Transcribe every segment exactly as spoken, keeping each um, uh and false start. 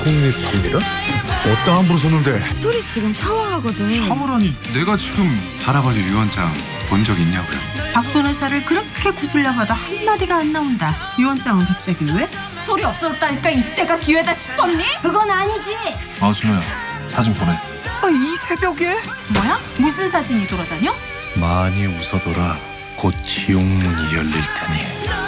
독립합니다. 어디다 함부로 섰는데? 소리 지금 샤워하거든. 샤워라니 내가 지금 할아버지 유언장 본 적 있냐고요. 박 변호사를 그렇게 구슬려봐도 한마디가 안 나온다. 유언장은 갑자기 왜? 소리 없어졌다니까 이때가 기회다 싶었니? 그건 아니지. 아 준호야 사진 보내. 아, 이 새벽에? 뭐야? 무슨 사진이 돌아다녀? 많이 웃어둬라. 곧 지옥문이 열릴 테니.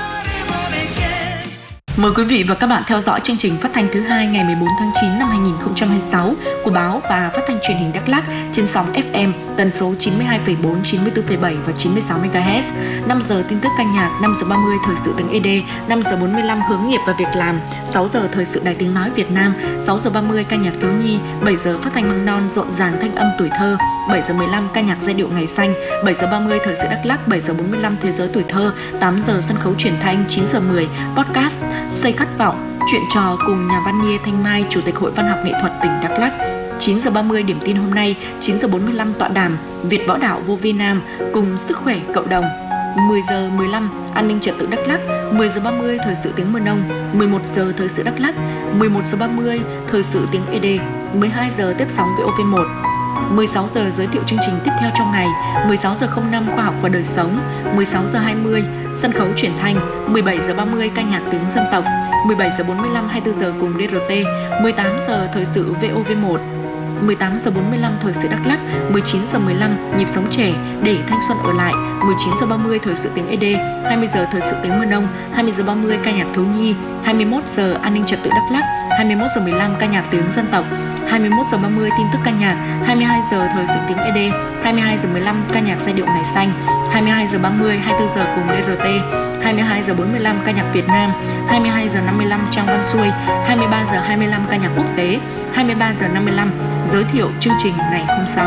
Mời quý vị và các bạn theo dõi chương trình phát thanh thứ hai ngày mười bốn tháng chín năm hai nghìn không trăm hai mươi sáu của báo và phát thanh truyền hình Đắk Lắk trên sóng ép em tần số chín mươi hai phẩy bốn, chín mươi tư phẩy bảy và chín mươi sáu mê ga héc. năm giờ tin tức ca nhạc, năm giờ ba mươi thời sự tiếng ê đê, năm giờ bốn mươi lăm hướng nghiệp và việc làm, sáu giờ thời sự Đài Tiếng nói Việt Nam, sáu giờ ba mươi ca nhạc thiếu nhi, bảy giờ phát thanh măng non rộn ràng thanh âm tuổi thơ, bảy giờ mười lăm ca nhạc giai điệu ngày xanh, bảy giờ ba mươi thời sự Đắk Lắk, bảy giờ bốn mươi lăm thế giới tuổi thơ, tám giờ sân khấu truyền thanh, chín giờ mười podcast Xây khát vọng, chuyện trò cùng nhà văn Nghia Thanh Mai, Chủ tịch Hội Văn học Nghệ thuật tỉnh Đắk Lắk. chín giờ ba mươi điểm tin hôm nay, chín giờ bốn mươi lăm tọa đàm Việt Võ Đạo Vô Vi Nam cùng sức khỏe cộng đồng. mười giờ mười lăm an ninh trật tự Đắk Lắk, mười giờ ba mươi thời sự tiếng Mơ Nông, mười một giờ thời sự Đắk Lắk, mười một giờ ba mươi thời sự tiếng ê đê, mười hai giờ tiếp sóng vê o vê một. mười sáu giờ giới thiệu chương trình tiếp theo trong ngày, mười sáu giờ không năm khoa học và đời sống, mười sáu giờ hai mươi sân khấu truyền thanh, mười bảy giờ ba mươi ca nhạc tiếng dân tộc, mười bảy giờ bốn mươi lăm hai mươi tư giờ cùng đê rờ tê, mười tám giờ thời sự vê o vê một, mười tám giờ bốn mươi lăm thời sự Đắk Lắk, mười chín giờ mười lăm nhịp sống trẻ để thanh xuân ở lại, mười chín giờ ba mươi thời sự tiếng ê đê, hai mươi giờ thời sự tiếng Mơ Nông, hai mươi giờ ba mươi ca nhạc thiếu nhi, hai mươi mốt giờ an ninh trật tự Đắk Lắk, hai mươi mốt giờ mười lăm ca nhạc tiếng dân tộc, hai mươi mốt giờ ba mươi tin tức ca nhạc, hai mươi hai giờ thời sự tiếng ê đê, hai mươi hai giờ mười lăm ca nhạc giai điệu ngày xanh, hai mươi hai giờ ba mươi hai mươi tư giờ cùng đê rờ tê, hai mươi hai giờ bốn mươi lăm ca nhạc Việt Nam, hai mươi hai giờ năm mươi lăm Trang Văn Xuôi, hai mươi ba giờ hai mươi lăm ca nhạc quốc tế, hai mươi ba giờ năm mươi lăm giới thiệu chương trình ngày hôm sau.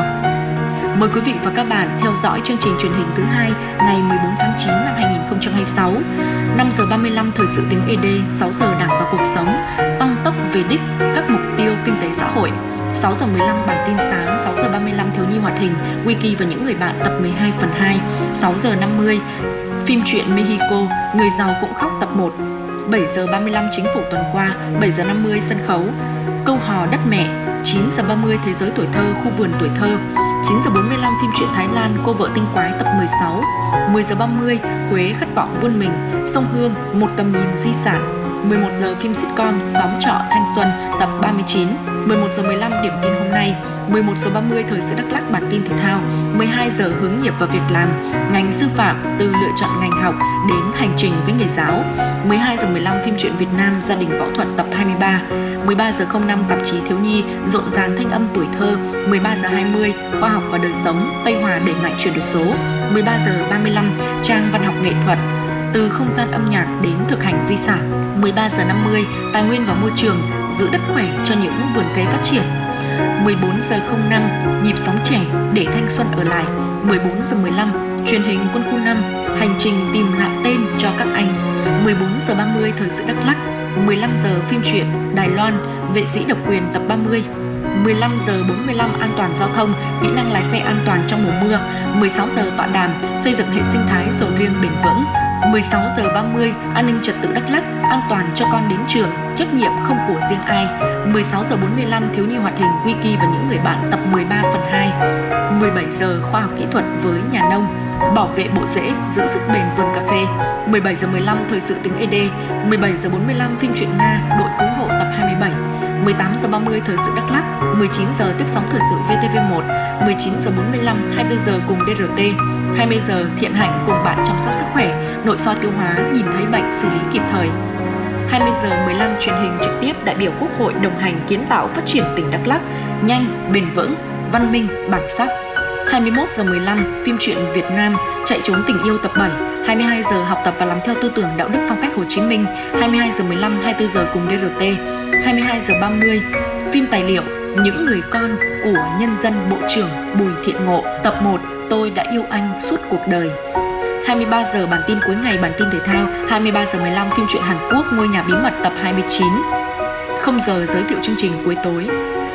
Mời quý vị và các bạn theo dõi chương trình truyền hình thứ hai ngày mười bốn tháng chín năm hai nghìn không trăm hai mươi sáu. năm giờ ba mươi lăm thời sự tiếng ê đê, sáu giờ Đảng và cuộc sống, tăng tốc về đích các mục tiêu kinh tế xã hội. sáu giờ mười lăm bản tin sáng, sáu giờ ba mươi lăm thiếu nhi hoạt hình, Wiki và những người bạn tập mười hai phần hai, sáu giờ năm mươi phim truyện Mexico, người giàu cũng khóc tập một, bảy giờ ba mươi lăm chính phủ tuần qua, bảy giờ năm mươi sân khấu câu hò đất mẹ, chín giờ ba mươi thế giới tuổi thơ, khu vườn tuổi thơ, chín giờ bốn mươi lăm phim truyện Thái Lan, cô vợ tinh quái tập mười sáu, mười giờ ba mươi Huế khát vọng vươn mình, sông Hương một tầm nhìn di sản, mười một giờ phim sitcom Xóm trọ thanh xuân tập ba mươi chín, mười một giờ mười lăm điểm tin hôm nay, mười một giờ ba mươi thời sự Đắk Lắk bản tin thể thao, mười hai giờ hướng nghiệp và việc làm, ngành sư phạm từ lựa chọn ngành học đến hành trình với nghề giáo, mười hai giờ mười lăm phim truyện Việt Nam gia đình võ thuật tập hai mươi ba, mười ba giờ không năm tạp chí thiếu nhi rộn ràng thanh âm tuổi thơ, mười ba giờ hai mươi khoa học và đời sống Tây Hòa đẩy mạnh chuyển đổi số, mười ba giờ ba mươi lăm Trang văn học nghệ thuật từ không gian âm nhạc đến thực hành di sản, mười ba giờ năm mươi tài nguyên và môi trường giữ đất khỏe cho những vườn cây phát triển, mười bốn giờ không năm nhịp sống trẻ để thanh xuân ở lại, mười bốn giờ mười lăm truyền hình quân khu năm hành trình tìm lại tên cho các anh, mười bốn giờ ba mươi thời sự Đắk Lắk, mười lăm giờ phim truyện Đài Loan vệ sĩ độc quyền tập ba mươi, mười lăm giờ bốn mươi lăm an toàn giao thông, kỹ năng lái xe an toàn trong mùa mưa, mười sáu giờ tọa đàm xây dựng hệ sinh thái sầu riêng bền vững, mười sáu giờ ba mươi an ninh trật tự Đắk Lắk, an toàn cho con đến trường, trách nhiệm không của riêng ai, mười sáu giờ bốn mươi lăm thiếu nhi hoạt hình Wiki và những người bạn tập mười ba phần hai, mười bảy giờ khoa học kỹ thuật với nhà nông, bảo vệ bộ rễ, giữ sức bền vườn cà phê, mười bảy giờ mười lăm thời sự tiếng ê đê, mười bảy giờ bốn mươi lăm phim truyện Nga đội cứu hộ tập hai mươi bảy, mười tám giờ ba mươi thời sự Đắk Lắk, mười chín giờ tiếp sóng thời sự vê tê vê một, mười chín giờ bốn mươi lăm hai mươi tư giờ cùng đê rờ tê, hai mươi giờ Thiện Hạnh cùng bạn chăm sóc sức khỏe, nội soi tiêu hóa, nhìn thấy bệnh xử lý kịp thời. hai mươi giờ mười lăm truyền hình trực tiếp đại biểu Quốc hội đồng hành kiến tạo phát triển tỉnh Đắk Lắk, nhanh, bền vững, văn minh, bản sắc. hai mươi mốt giờ mười lăm phim truyện Việt Nam chạy trốn tình yêu tập bảy, hai mươi hai giờ học tập và làm theo tư tưởng đạo đức phong cách Hồ Chí Minh, hai mươi hai giờ mười lăm hai mươi tư giờ cùng đê rờ tê, hai mươi hai giờ ba mươi phim tài liệu Những người con của nhân dân Bộ trưởng Bùi Thiện Ngộ tập một, tôi đã yêu anh suốt cuộc đời. hai mươi ba giờ bản tin cuối ngày, bản tin thể thao, hai mươi ba giờ mười lăm phim truyện Hàn Quốc Ngôi nhà bí mật tập hai mươi chín, không giờ giới thiệu chương trình cuối tối.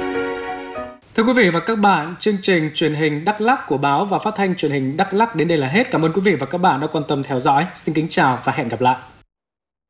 Thưa quý vị và các bạn, chương trình truyền hình Đắk Lắk của báo và phát thanh truyền hình Đắk Lắk đến đây là hết. Cảm ơn quý vị và các bạn đã quan tâm theo dõi. Xin kính chào và hẹn gặp lại.